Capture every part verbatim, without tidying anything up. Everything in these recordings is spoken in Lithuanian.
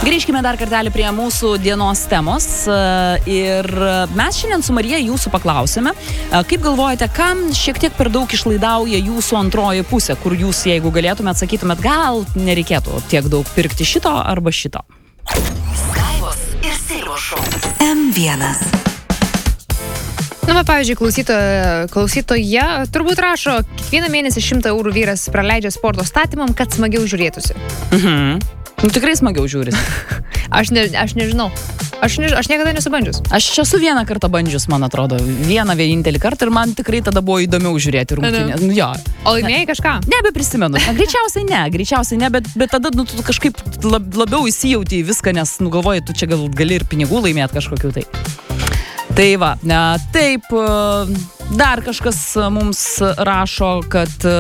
Grįžkime dar kartelį prie mūsų dienos temos ir mes šiandien su Marija jūsų paklausėme, kaip galvojate, kam šiek tiek per daug išlaidauja jūsų antroji pusė, kur jūs, jeigu galėtumėt, sakytumėt, gal nereikėtų tiek daug pirkti šito arba šito. Skaivos ir Silvos šou. M vienas. Nu, va, pavyzdžiui, klausytoja, klausytoja turbūt rašo, kiekvieną mėnesį šimtą eurų vyras praleidžia sporto statymam, kad smagiau žiūrėtųsi. Mhm. Nu, tikrai smagiau žiūri. aš, ne, aš nežinau. Aš, ne, aš niekada nesu bandžius. Aš čia su vieną kartą bandžius, man atrodo. Vieną vienintelį kartą ir man tikrai tada buvo įdomiau žiūrėti rungtynės. Nu, jo. O laimėjai kažką? Nebeprisimenu. Na, greičiausiai ne, greičiausiai ne, bet, bet tada nu, tu kažkaip lab, labiau įsijauti į viską, nes nu, galvoji, tu čia gal gali ir pinigų laimėti kažkokiu tai. Tai va, ne, taip, dar kažkas mums rašo, kad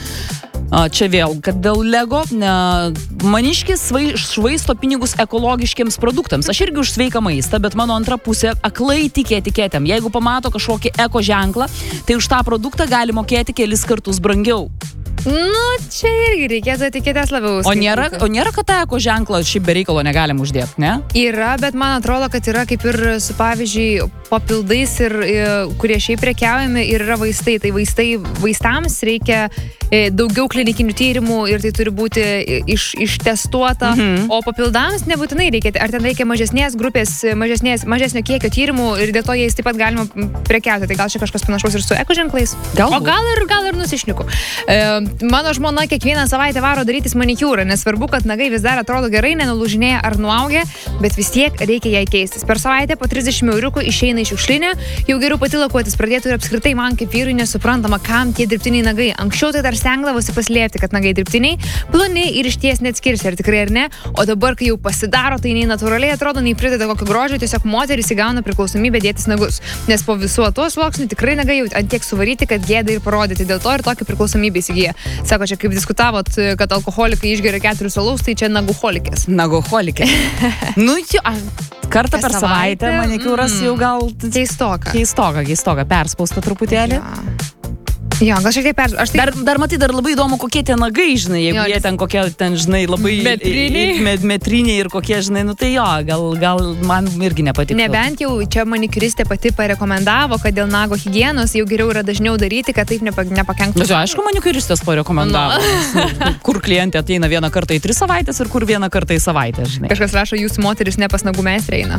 čia vėl, kad dėl Lego ne, maniškis švaisto pinigus ekologiškiams produktams. Aš irgi už sveiką maistą, bet mano antra pusė aklai tikė etiketėm. Jeigu pamato kažkokį eko ženklą, tai už tą produktą gali mokėti kelis kartus brangiau. Nu, čia irgi reikėtų etiketės labiau skaityti. O nėra, o nėra, kad tą eko ženklą šiaip be reikalo negalim uždėti, ne? Yra, bet man atrodo, kad yra kaip ir su, pavyzdžiui, papildais, ir, kurie šiaip prekiaujami, ir yra vaistai. Tai vaistai, vaistams reikia daugiau klinikinių tyrimų ir tai turi būti iš, ištestuota, mhm. O papildams nebūtinai reikia. Ar ten reikia mažesnės grupės, mažesnės, mažesnio kiekio tyrimų ir dėl to jais taip pat galima prekiauti. Tai gal čia kažkas panašaus ir su eko ženklais? Galbūt. O gal ir, gal ir nusišniku. E, Mano žmona kiekvieną savaitę varo darytis manikiūrą, nesvarbu, kad nagai vis dar atrodo gerai, nenulūžinėja ar nuaugę, bet vis tiek reikia jai keistis. Per savaitę po trisdešimt euriukų išeina iš šiukšlinę, jau geriau pati lakuotis pradėtų ir apskritai man kaip vyrui nesuprantama, kam tie dirbtiniai nagai. Anksčiau tai dar stengdavosi paslėpti, kad nagai dirbtiniai, ploni ir išties net skirsi, ar tikrai ar ne, o dabar, kai jau pasidaro, tai nei natūraliai atrodo, nei prideda kokio grožio, tiesiog moteris įgauna priklausomybę dėtis nagus, nes po visų to sluoksnių tikrai nagai jau ant tiek suvaryti, kad gėda ir parodyti, dėl to ir tokia priklausomybė įsigyja. Sako, čia kaip diskutavot, kad alkoholikai išgeria keturis alaus, tai čia naguholikės. Naguholikės. Nu, jo, kartą per savaitę manikiūras jau gal... Keistoka. Keistoka, keistoka. Perspausta truputėlį. Ja. Jo, gal šiek tiek per... Aš tai... Dar, dar matai, dar labai įdomu, kokie tie nagai, žinai, jeigu jo, jie ten kokie, ten, žinai, labai... Metriniai. Met, metriniai ir kokie, žinai, nu tai jo, gal, gal man irgi nepatiktų. Nebent jau čia manikiūristė pati parekomendavo, kad dėl nago higienos jau geriau yra dažniau daryti, kad taip nepa, nepakenktų. Bet aišku, manikiūristės parekomendavo. No. Kur klientė ateina vieną kartą į tris savaitės ir kur vieną kartą į savaitę, žinai. Kažkas rašo, jūsų moteris ne pas nagų meistrę eina.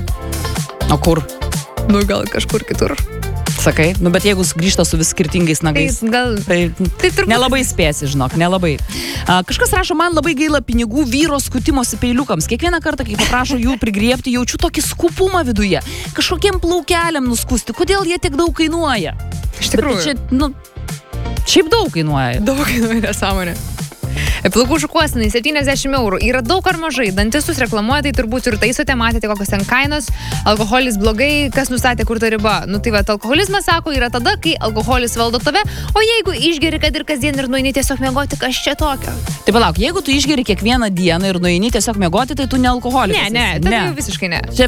O kur? Nu, gal kažkur kitur. Sakai, nu bet jeigu grįžta su vis skirtingais nagais, tai, gal, tai, tai turbūt... nelabai spėsi, žinok, nelabai. A, kažkas rašo, man labai gaila pinigų vyro skutimosi peiliukams. Kiekvieną kartą, kai paprašo jų prigriebti, jaučiu tokį skupumą viduje. Kažkokiem plaukeliam nuskusti. Kodėl jie tiek daug kainuoja? Iš tikrųjų. Bet čia, nu, šiaip daug kainuoja. Daug kainuoja, nesąmonė. Plaukų šukuosenai septyniasdešimt eurų. Yra daug ar mažai. Dantistus reklamuoja, tai turbūt ir taisote, matėte kokios ten kainos. Alkoholis blogai, kas nustatė, kur ta riba. Nu tai va, alkoholizmas, sako, yra tada, kai alkoholis valdo tave, o jeigu išgeri, kad ir kasdien ir nueini tiesiog miegoti, kas čia tokio? Tai palauk, jeigu tu išgeri kiekvieną dieną ir nueini tiesiog miegoti, tai tu ne alkoholikas. Ne, ne, tai jau visiškai ne. Čia